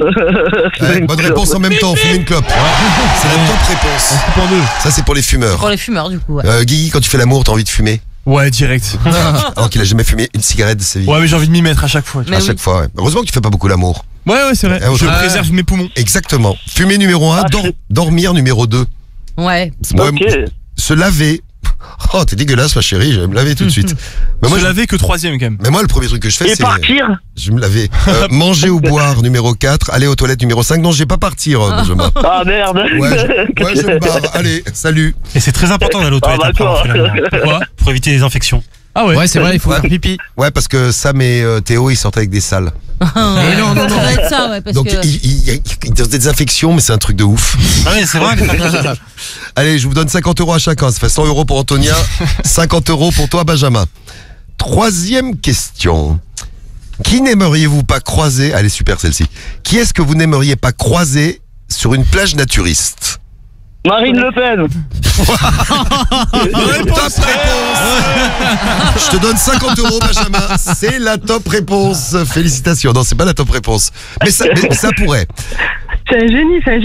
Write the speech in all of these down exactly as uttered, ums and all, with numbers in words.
Ouais, bonne réponse en même temps, fumer une clope. C'est la top réponse. On coupe en deux. Ça, c'est pour les fumeurs. Pour les fumeurs, du coup. Ouais, Euh, Guigui, quand tu fais l'amour, t'as envie de fumer? Ouais, direct. Alors qu'il a jamais fumé une cigarette de sa vie. Ouais, mais j'ai envie de m'y mettre à chaque fois. tu Mais À oui. chaque fois, ouais. Heureusement que tu fais pas beaucoup l'amour. vois. Ouais, ouais, c'est vrai. Eh, Je ouais. préserve mes poumons. Exactement. Fumer numéro un, Ah, dor- c'est- dormir numéro deux. Ouais. Moi, Ok. se laver. Oh, t'es dégueulasse, ma chérie, je vais me laver tout de suite. Mais moi, je je- l'avais que troisième quand même. mais moi, le premier truc que je fais, Et c'est. partir. Je vais me laver. Euh, manger ou boire, numéro quatre. Aller aux toilettes, numéro cinq. Non, je vais pas partir, euh, Benjamin. Ah merde. Ouais, je, ouais, je me barre. Allez, salut. Et c'est très important d'aller aux Ah, toilettes après avoir fait d'accord. l'amour. Pourquoi? Pour éviter les infections. Ah ouais. Ouais, c'est vrai, il faut Ouais. faire pipi. Ouais, parce que Sam et euh, Théo, ils sortent avec des salles. Mais non, non, Ça non. va être ça, ouais, parce Donc, que... ils, ils, ils ont des infections, mais c'est un truc de ouf. Ah oui, c'est vrai. Allez, je vous donne cinquante euros à chacun. Ça fait cent euros pour Antonia, cinquante euros pour toi, Benjamin. Troisième question. Qui n'aimeriez-vous pas croiser? Allez, super celle-ci. Qui est-ce que vous n'aimeriez pas croiser sur une plage naturiste? Marine Le Pen. Top réponse. Je te donne cinquante euros, Benjamin. C'est la top réponse. Félicitations. Non, c'est pas la top réponse. Mais ça, mais ça pourrait. C'est un génie, c'est un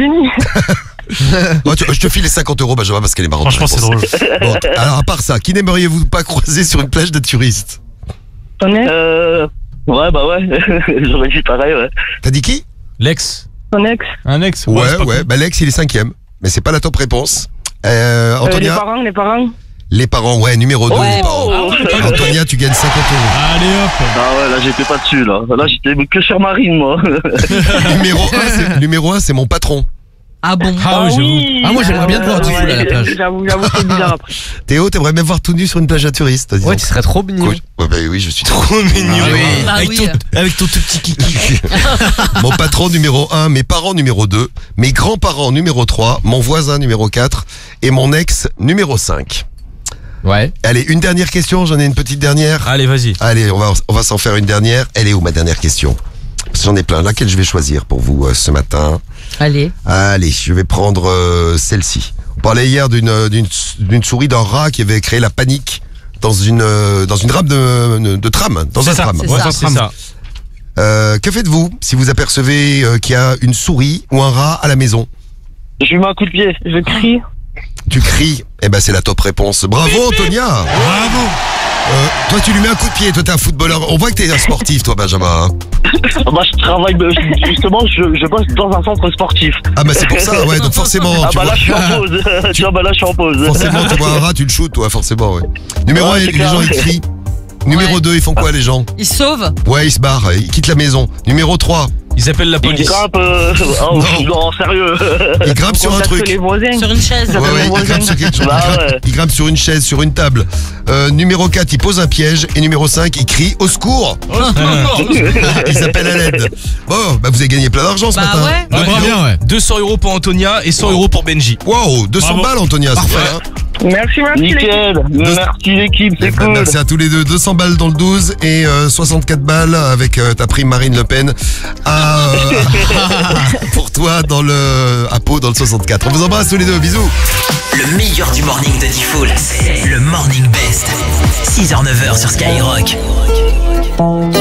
génie. Oh, tu- je te file les cinquante euros, Benjamin, parce qu'elle est marrante. Franchement, ta c'est réponse. drôle. Bon, alors, à part ça, qui n'aimeriez-vous pas croiser sur une plage naturistes? T'en es Euh. Ouais, bah ouais. J'aurais dit pareil, ouais. T'as dit qui? L'ex. Ton ex. Un ex. Ouais, c'est pas ouais. cool. Bah, l'ex, il est cinquième. Mais c'est pas la top réponse. Euh, Euh, les Antonia, parents, les parents. les parents, ouais, numéro deux, Oh. les parents. Antonia, tu gagnes cinquante euros. Allez hop. Ah ouais, là j'étais pas dessus, là. Là j'étais que sur Marine, moi. numéro un, c'est, numéro un, c'est mon patron. Ah bon? Ah ouais, j'avoue. oui. Ah, moi, j'aimerais bien te voir tout seul à la plage. J'avoue, j'avoue, c'est bizarre après. Théo, t'aimerais même voir tout nu sur une plage naturiste, dis Ouais, donc. tu serais trop mignon. Quoi? Ouais, bah oui, je suis trop mignon. Ah oui. Bah avec, oui. ton, avec ton tout petit kiki. Mon patron numéro un, mes parents numéro deux, mes grands-parents numéro trois, mon voisin numéro quatre et mon ex numéro cinq. Ouais. Allez, une dernière question, j'en ai une petite dernière. Allez, vas-y. Allez, on va, on va s'en faire une dernière. Elle est où ma dernière question? Parce que j'en ai plein. Laquelle je vais choisir pour vous euh, ce matin? Allez. Allez, je vais prendre euh, celle-ci. On parlait hier d'une euh, d'une d'une souris, d'un rat qui avait créé la panique dans une euh, dans une rame de, de tram, dans C'est un ça, tram. c'est Ouais, ça. c'est ça. Euh, que faites-vous si vous apercevez euh, qu'il y a une souris ou un rat à la maison? Je lui mets un coup de pied. Je crie. Tu cries. Eh ben c'est la top réponse. Bravo Antonia. Bravo. Euh, toi tu lui mets un coup de pied. Toi t'es un footballeur. On voit que t'es un sportif toi Benjamin. hein. Bah je travaille, bah, justement, je, je bosse dans un centre sportif. Ah bah c'est pour ça. Ouais donc forcément. Ah tu bah vois, là je suis en pause. Tu vois, bah là je suis en pause. forcément tu vois un rat tu le shootes toi forcément. Ouais. Numéro Ouais, un c'est les clair. gens ils crient. Numéro Ouais. deux ils font quoi les gens? Il sauve? Ouais ils se barrent. Ils quittent la maison. Numéro trois Ils appellent la Il police. grimpe. Euh... Oh, non, sérieux. ils grimpent sur un Contacte truc. les voisins. Sur une chaise? Ouais, ouais, il grimpe sur quelque chose. Bah il, grimpe, ouais. il grimpe sur une chaise, sur une table. Euh, numéro quatre, il pose un piège. Et numéro cinq, il crie au secours. Ils appellent à l'aide. Bon, bah vous avez gagné plein d'argent ce Bah matin. ouais. Donc, Ouais, dis bien, donc. ouais. deux cents euros pour Antonia et cent euros pour Benji. Wow, deux cents Bravo. balles, Antonia. c'est Parfait. pas, hein. Merci, merci. l'équipe. Nickel. Merci l'équipe, c'est Bah, cool. Merci à tous les deux. deux cents balles dans le douze et euh, soixante-quatre balles avec euh, ta prime Marine Le Pen à, euh, pour toi dans le, à Pau dans le soixante-quatre. On vous embrasse tous les deux. Bisous. Le meilleur du morning de Diffoul, c'est le Morning Best. six heures neuf heures sur Skyrock.